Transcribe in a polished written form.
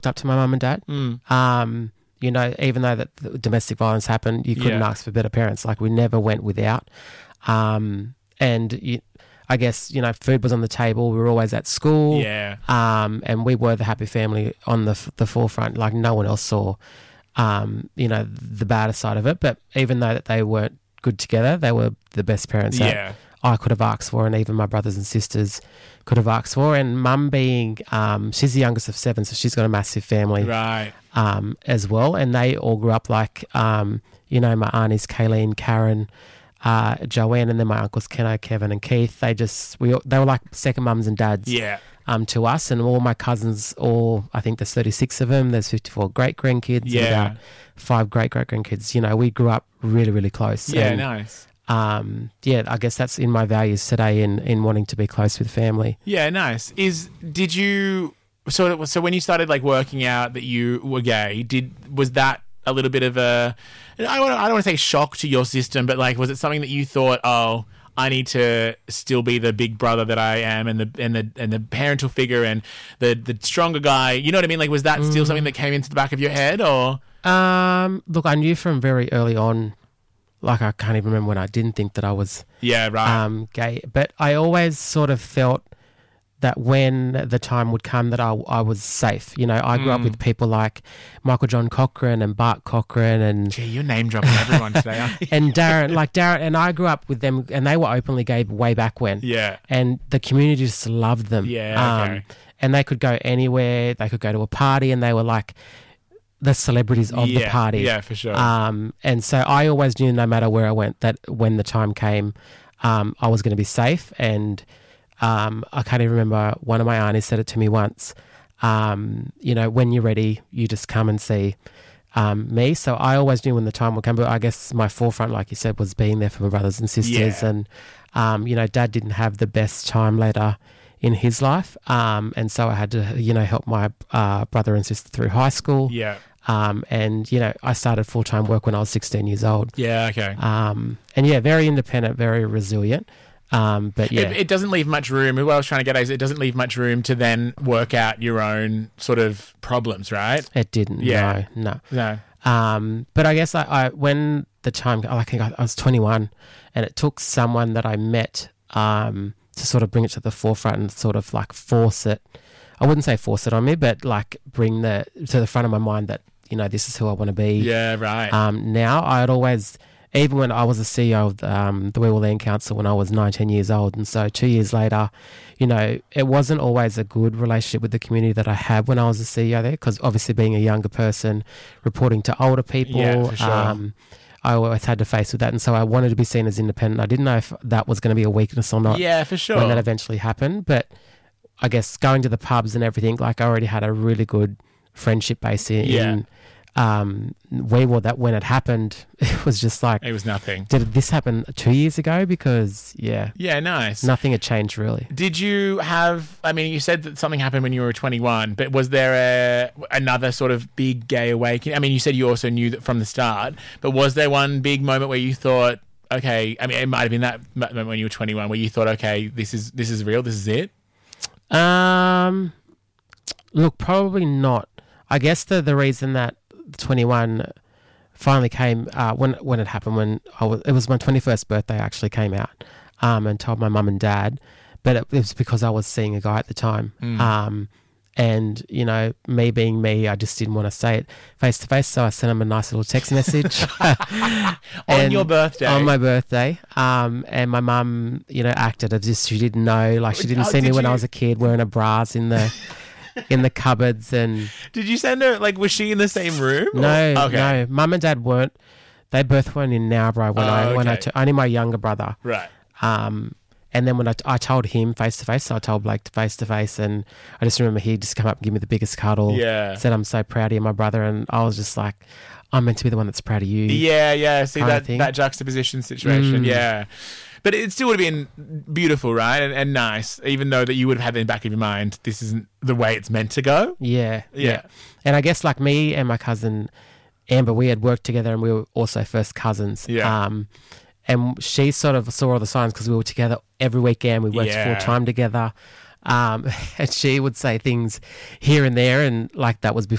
up to my mum and dad. You know, even though that the domestic violence happened, you couldn't ask for better parents. Like, we never went without. I guess, you know, food was on the table. We were always at school. Yeah. And we were the happy family on the forefront. Like, no one else saw, you know, the bad side of it. But even though that they weren't good together, they were the best parents that I could have asked for, and even my brothers and sisters could have asked for. And mum being, she's the youngest of 7, so she's got a massive family. Right. As well. And they all grew up like, you know, my aunties, Kayleen, Karen, Joanne, and then my uncles Keno, Kevin, and Keith. They were like second mums and dads. Yeah. To us, and all my cousins, I think there's 36 of them. There's 54 great grandkids. Yeah. And about 5 great grandkids. You know, we grew up really, really close. Yeah, and, nice. I guess that's in my values today in wanting to be close with family. Yeah, nice. So when you started like working out that you were gay, was that a little bit of I don't want to say shock to your system, but like, was it something that you thought, oh, I need to still be the big brother that I am, and the parental figure and the stronger guy? You know what I mean? Like, was that still something that came into the back of your head, or? Look, I knew from very early on. Like, I can't even remember when I didn't think that I was gay. But I always sort of felt that when the time would come that I was safe. You know, I grew up with people like Michael John Cochran and Bart Cochran and... Gee, you're name dropping everyone today, aren't you? And Darren, and I grew up with them, and they were openly gay way back when. Yeah. And the community just loved them. Yeah, okay. And they could go anywhere. They could go to a party, and they were like... the celebrities of the party. Yeah, for sure. And so I always knew, no matter where I went, that when the time came, I was going to be safe. And I can't even remember, one of my aunties said it to me once, you know, when you're ready, you just come and see me. So I always knew when the time would come. But I guess my forefront, like you said, was being there for my brothers and sisters. Yeah. And, you know, Dad didn't have the best time later in his life. And so I had to, you know, help my brother and sister through high school. Yeah. And, you know, I started full-time work when I was 16 years old. Yeah, okay. And, yeah, very independent, very resilient. But, yeah. It doesn't leave much room. What I was trying to get at is it doesn't leave much room to then work out your own sort of problems, right? It didn't. Yeah. No. No. But I guess I when the time, I think I was 21, and it took someone that I met to sort of bring it to the forefront and sort of like force it. I wouldn't say force it on me, but like bring to the front of my mind that, you know, this is who I want to be. Yeah, right. Now, I'd always, even when I was the CEO of the Wee Waa Land Council when I was 19 years old, and so 2 years later, you know, it wasn't always a good relationship with the community that I had when I was the CEO there, because obviously being a younger person, reporting to older people, yeah, for sure. I always had to face with that, and so I wanted to be seen as independent. I didn't know if that was going to be a weakness or not. Yeah, for sure. When that eventually happened, but I guess going to the pubs and everything, like I already had a really good friendship base in Wee Waa, that when it happened, it was just like... It was nothing. Did this happen 2 years ago? Because, yeah, nice. Nothing had changed, really. Did you have... I mean, you said that something happened when you were 21, but was there another sort of big gay awakening? I mean, you said you also knew that from the start, but was there one big moment where you thought, okay... I mean, it might have been that moment when you were 21 where you thought, okay, this is real, this is it? Look, probably not. I guess the reason that 21 finally came when it happened, it was my 21st birthday. I actually came out and told my mum and dad, but it was because I was seeing a guy at the time. And, you know, me being me, I just didn't want to say it face to face, so I sent him a nice little text message. On your birthday? On my birthday. And my mum, you know, acted as if she didn't know. Like, she didn't see me when I was a kid wearing a bras in the cupboards. And did you send her, like, was she in the same room? No, okay. No. Mum and dad weren't. They both weren't in Nowra only my younger brother. Right. And then when I told him face to face, so I told Blake face to face, and I just remember he just come up and give me the biggest cuddle. Yeah. Said, I'm so proud of you, my brother. And I was just like, I'm meant to be the one that's proud of you. Yeah. See that juxtaposition situation. Yeah. But it still would have been beautiful, right? And nice, even though that you would have had in the back of your mind, this isn't the way it's meant to go. Yeah. And I guess like me and my cousin Amber, we had worked together and we were also first cousins. Yeah. And she sort of saw all the signs because we were together every weekend. We worked full time together. And she would say things here and there, and like that was